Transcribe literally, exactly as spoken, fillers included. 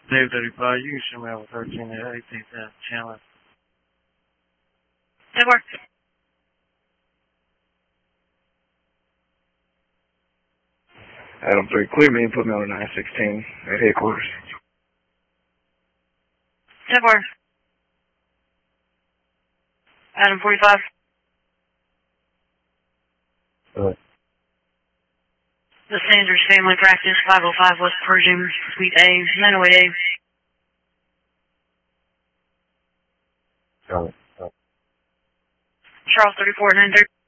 Dave thirty-five, you can show me over thirteen at eighteenth and Chandler. That works. Adam three, clear me and put me on a nine sixteen at headquarters. That works. Adam forty-five. Good. The Sanders Family Practice, five oh five West Pershing, Suite A, nine oh eight A. Got it. Got it. Charles thirty-four, nine thirty.